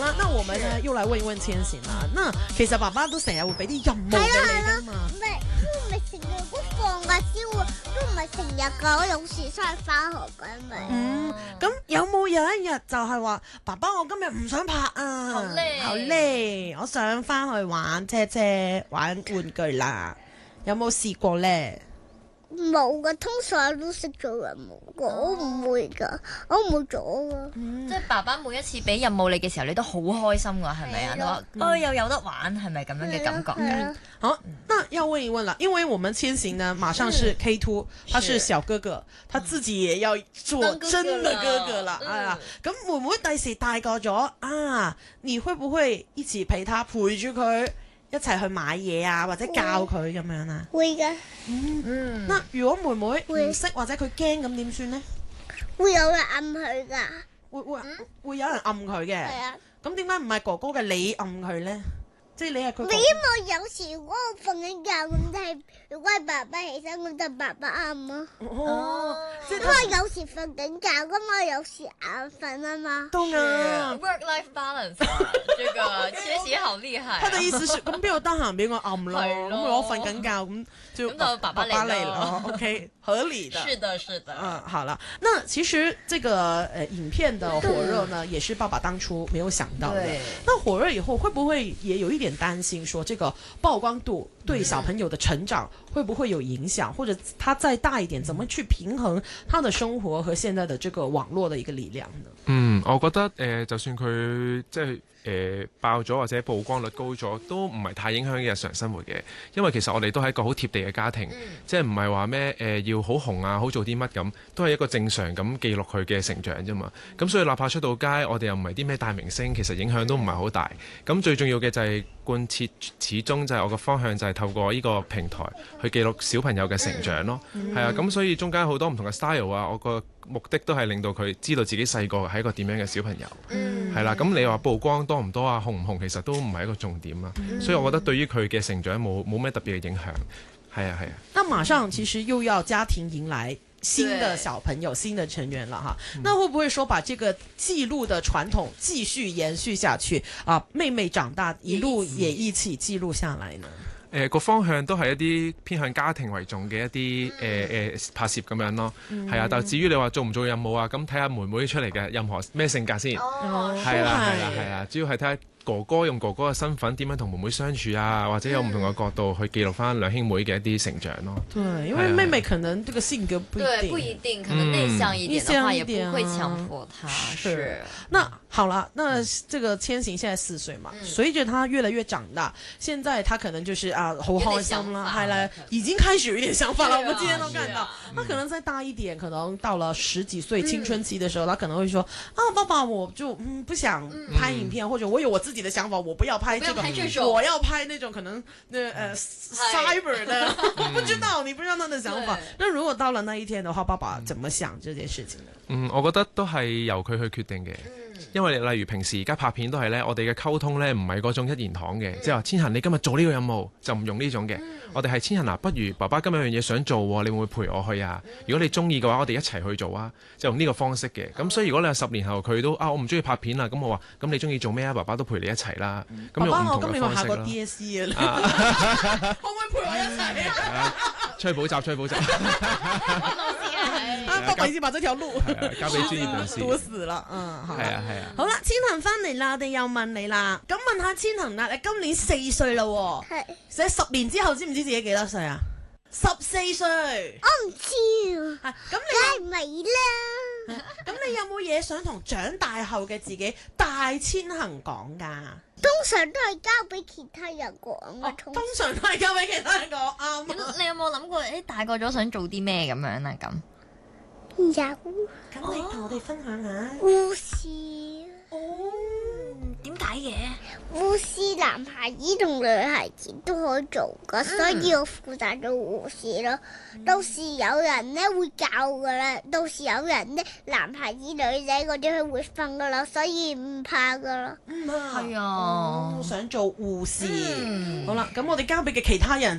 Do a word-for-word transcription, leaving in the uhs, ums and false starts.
啦，那我們呢又來問一問千行啦。那其實爸爸都成日會俾啲任務俾你噶嘛？ 唔係都唔係成日都放假先會，都唔係成日噶，我有時先係翻學噶咪。 嗯，咁有冇有一日就係話，爸爸我今日唔想拍啊， 好累好累，我想翻去玩車車、玩玩具啦。有冇試過咧？ 冇噶，通常都識做任務噶，我唔會噶，我唔會做噶。 即係爸爸每一次俾任務你嘅時候，你都好開心㗎，係咪啊？你話哦又有得玩，係咪咁樣嘅感覺？ 嗯， 好，那要問一問啦，因為我們千行呢，馬上是 K 二，他是小哥哥，他自己也要做真的哥哥啦。哎呀，咁會唔會第時大個咗啊？你會不會一起陪他陪住佢一齊去買嘢啊，或者教佢咁樣啊？ 會噶， 嗯， 嗯， 那如果妹妹唔會識或者佢驚咁點算呢？ 會有人暗佢噶。 會會會有人暗佢嘅， 係啊， 咁點解唔係哥哥嘅你暗佢呢？即係你係佢哥哥。 因為有時如果我瞓緊覺咁，就係如果係爸爸起身咁就爸爸暗咯。 哦，即係因為有時瞓緊覺㗎嘛，有時眼瞓啊嘛。 都啱。 work life balance 啊，這個學習好厲害啊。 他的意思是咁邊個得閒俾我暗咯， 係咯咁我瞓緊覺咁就咁就爸爸嚟咯嚟咯，OK，合理的。 是的，是的。 嗯，好了，那其實這個呃影片的火熱呢，也是爸爸當初沒有想到的。 對那火熱以後，會不會也有一點擔心，說這個曝光度對小朋友的成長會不會有影響，或者他再大一點，怎麼去平衡他的生活和現在的這個網絡的一個力量呢？ 嗯，我覺得誒、呃，就算佢即係。誒、呃、爆咗或者曝光率高咗，都唔係太影響嘅日常生活嘅，因為其實我哋都係一個好貼地嘅家庭，嗯、即係唔係話咩誒要好紅啊，好做啲乜咁，都係一個正常咁記錄佢嘅成長啫嘛。咁所以哪怕出到街，我哋又唔係啲咩大明星，其實影響都唔係好大。咁最重要嘅就係貫徹，始終就係我個方向就係透過呢個平台去記錄小朋友嘅成長咯。係、嗯、啊，咁所以中間好多唔同嘅 style 啊，我個目的都係令到佢知道自己細個係一個點樣嘅小朋友。 嗯， 係啦，咁你話曝光多唔多啊，紅唔紅，其實都唔係一個重點啊。嗯、所以我覺得對於佢嘅成長冇冇咩特別嘅影響。係啊係啊。 那馬上其實又要家庭迎來新的小朋友、新的成員了哈。那會不會說把這個記錄的傳統繼續延續下去啊？妹妹長大一路也一起記錄下來呢？ 誒、呃、個方向都係一啲偏向家庭為重嘅一啲誒誒拍攝咁樣咯，係、嗯、啊。但係至於你話做唔做任務啊，咁睇下妹妹出嚟嘅任何咩性格先，係啦係啦係啦，主要係睇下哥哥用哥哥嘅身份點樣同妹妹相處啊，或者有唔同嘅角度去記錄翻兩兄妹嘅一啲成長咯。 對，因為妹妹可能這個性格不一定， 對，不一定，可能內向一點的話，也不會強迫他。是， 是那好了，那這個千行現在四歲嘛，隨着他越來越長大，現在他可能就是啊好開心啦，係啦，已經開始有一點想法了。我們今天都看到，他可能再大一點，可能到了十幾歲青春期的時候，他可能會說啊，爸爸，我就嗯不想拍影片，或者我有我自己的想法，我不要拍這個，我要拍那種可能呃呃 cyber 的，不知道你不知道他的想法。那如果到了那一天的話，爸爸怎麼想這件事情呢？ 嗯，我覺得都係由佢去決定嘅。因為例如平時而家拍片都係咧，我哋嘅溝通咧唔係嗰種一言堂嘅，即係話千行你今日做呢個任務就唔用呢種嘅，嗯、我哋係千行嗱，不如爸爸今日有樣嘢想做，你會唔會陪我去啊？如果你中意嘅話，我哋一齊去做啊，就用呢個方式嘅。咁、嗯、所以如果你係十年後佢都啊，我唔中意拍片啦，咁我話咁你中意做咩啊？爸爸都陪你一齊啦。咁、嗯、用唔同嘅方式啦。爸爸，我今年下個 D S E 啊，可唔可以陪我一齊啊？ 出去補習，出去補習。 啊，不好意思，把這條路交俾專業人士。 堵死了，嗯，好。 係啊係啊。 好啦，千行翻嚟啦，我哋又問你啦。咁問下千行啦，你今年四歲啦，係，所以十年之後知唔知自己幾多歲啊？十四歲。 我唔知啊。 咁你梗係未啦。 咁你有冇嘢想同長大後嘅自己大千行講噶？ 通常都係交俾其他人講嘅、哦， 通常都係交俾其他人講啱。 咁、嗯、你有冇諗過誒大個咗想做啲咩咁樣啊？咁有。 咁你同我哋分享下。 護士。 哦。 點解嘅？ 護士男孩子同女孩子都可以做噶，嗯、所以我負責做護士咯。嗯、到時有人咧會教噶啦，到時有人咧男孩子女仔嗰啲佢會瞓噶啦，所以唔怕噶啦。 唔怕。係啊。 哦， 想做護士。 嗯、 好啦，咁我哋交俾嘅其他人。